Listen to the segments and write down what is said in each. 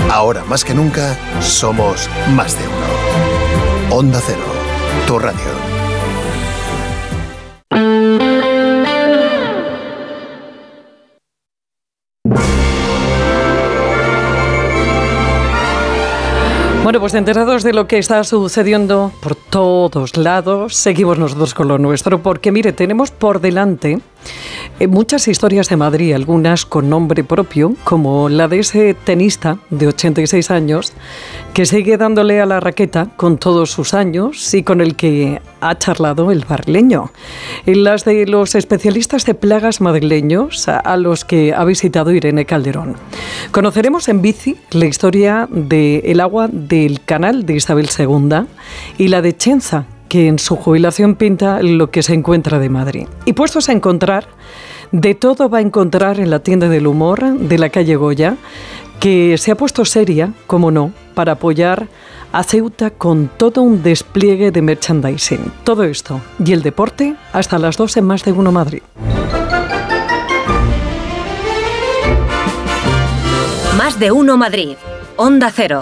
Ahora más que nunca, somos más de uno. Onda Cero, tu radio. Bueno, pues enterados de lo que está sucediendo por todos lados, seguimos nosotros con lo nuestro, porque mire, tenemos por delante muchas historias de Madrid, algunas con nombre propio, como la de ese tenista de 86 años que sigue dándole a la raqueta con todos sus años y con el que ha charlado el barrileño. Las de los especialistas de plagas madrileños a los que ha visitado Irene Calderón. Conoceremos en bici la historia del agua del canal de Isabel II y la de Chenza, que en su jubilación pinta lo que se encuentra de Madrid. Y puestos a encontrar, de todo va a encontrar en la tienda del humor de la calle Goya, que se ha puesto seria, como no, para apoyar a Ceuta con todo un despliegue de merchandising. Todo esto y el deporte hasta las 2 en Más de Uno Madrid. Más de Uno Madrid. Onda Cero.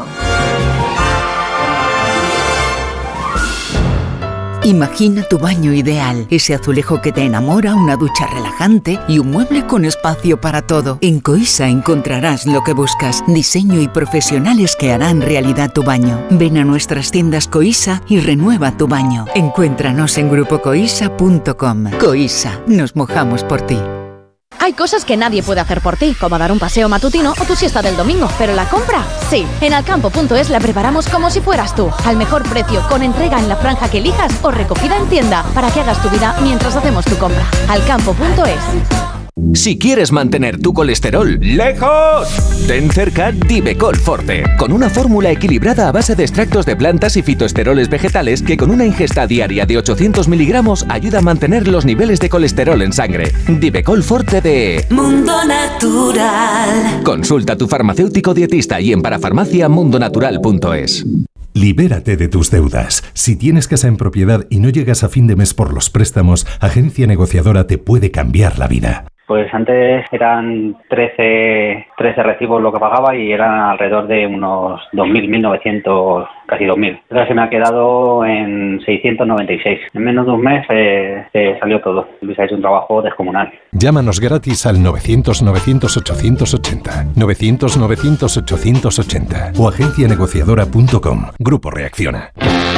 Imagina tu baño ideal, ese azulejo que te enamora, una ducha relajante y un mueble con espacio para todo. En Coisa encontrarás lo que buscas, diseño y profesionales que harán realidad tu baño. Ven a nuestras tiendas Coisa y renueva tu baño. Encuéntranos en grupocoisa.com. Coisa, nos mojamos por ti. Hay cosas que nadie puede hacer por ti, como dar un paseo matutino o tu siesta del domingo, pero la compra, sí. En Alcampo.es la preparamos como si fueras tú, al mejor precio, con entrega en la franja que elijas o recogida en tienda, para que hagas tu vida mientras hacemos tu compra. Alcampo.es. Si quieres mantener tu colesterol lejos, ten cerca Divecol Forte, con una fórmula equilibrada a base de extractos de plantas y fitoesteroles vegetales que con una ingesta diaria de 800 miligramos ayuda a mantener los niveles de colesterol en sangre. Divecol Forte de Mundo Natural. Consulta a tu farmacéutico dietista y en parafarmaciamundonatural.es. Libérate de tus deudas. Si tienes casa en propiedad y no llegas a fin de mes por los préstamos, Agencia Negociadora te puede cambiar la vida. Pues antes eran 13 recibos lo que pagaba y eran alrededor de unos 2.000, 1.900, casi 2.000. Ahora se me ha quedado en 696. En menos de un mes se salió todo. Luis ha hecho un trabajo descomunal. Llámanos gratis al 900-900-880, 900-900-880 o agencianegociadora.com. Grupo Reacciona.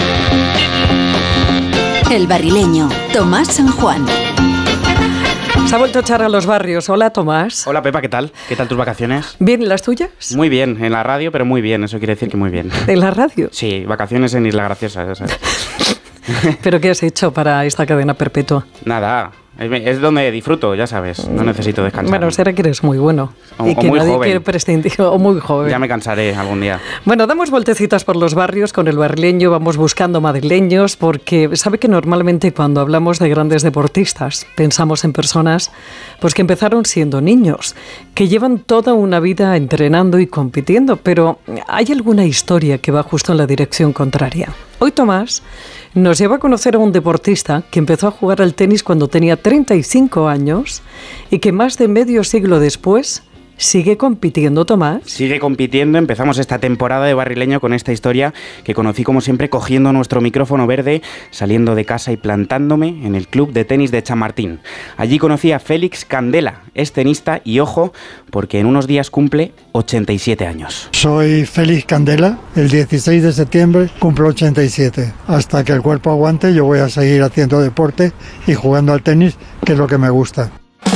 El barrileño, Tomás San Juan. Se ha vuelto a echar a los barrios. Hola, Tomás. Hola, Pepa, ¿qué tal? ¿Qué tal tus vacaciones? ¿Bien, las tuyas? Muy bien, en la radio, pero muy bien, eso quiere decir que muy bien. ¿En la radio? Sí, vacaciones en Isla Graciosa, ya sabes. ¿Pero qué has hecho para esta cadena perpetua? Nada, es donde disfruto, ya sabes, no necesito descansar. Bueno, será que eres muy bueno y que muy nadie joven. quiere prescindir, o muy joven. Ya me cansaré algún día. Bueno, damos vueltecitas por los barrios con el barrileño, vamos buscando madrileños, porque sabe que normalmente cuando hablamos de grandes deportistas pensamos en personas pues que empezaron siendo niños, que llevan toda una vida entrenando y compitiendo, pero hay alguna historia que va justo en la dirección contraria. Hoy Tomás nos lleva a conocer a un deportista que empezó a jugar al tenis cuando tenía 35 años y que más de medio siglo después ¿sigue compitiendo, Tomás? Sigue compitiendo. Empezamos esta temporada de barrileño con esta historia que conocí como siempre cogiendo nuestro micrófono verde, saliendo de casa y plantándome en el club de tenis de Chamartín. Allí conocí a Félix Candela, es tenista y ojo, porque en unos días cumple 87 años. Soy Félix Candela, el 16 de septiembre cumplo 87. Hasta que el cuerpo aguante yo voy a seguir haciendo deporte y jugando al tenis, que es lo que me gusta.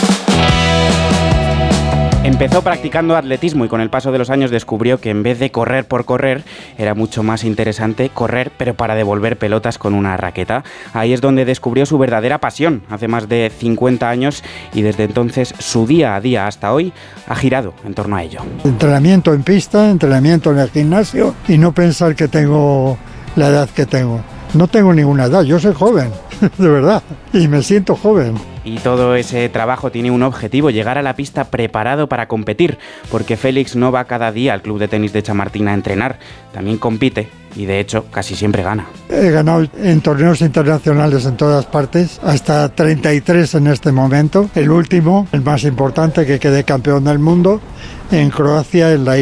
Empezó practicando atletismo y con el paso de los años descubrió que en vez de correr por correr, era mucho más interesante correr pero para devolver pelotas con una raqueta. Ahí es donde descubrió su verdadera pasión, hace más de 50 años, y desde entonces su día a día hasta hoy ha girado en torno a ello. Entrenamiento en pista, entrenamiento en el gimnasio y no pensar que tengo la edad que tengo. No tengo ninguna edad, yo soy joven, de verdad, y me siento joven. Y todo ese trabajo tiene un objetivo, llegar a la pista preparado para competir, porque Félix no va cada día al club de tenis de Chamartín a entrenar, también compite y de hecho casi siempre gana. He ganado en torneos internacionales en todas partes, hasta 33 en este momento. El último, el más importante, que quedé campeón del mundo en Croacia, en la